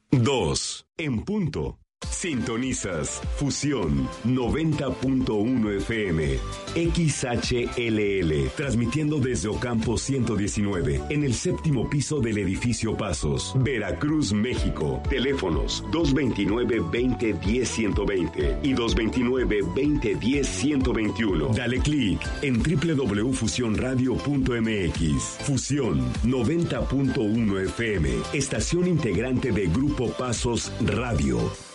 2 en punto. Sintonizas Fusión 90.1 FM XHLL, transmitiendo desde Ocampo 119 en el séptimo piso del edificio Pasos, Veracruz, México. Teléfonos 229-2010-120 y 229-2010-121. Dale clic en www.fusionradio.mx. Fusión 90.1 FM, estación integrante de Grupo Pasos Radio.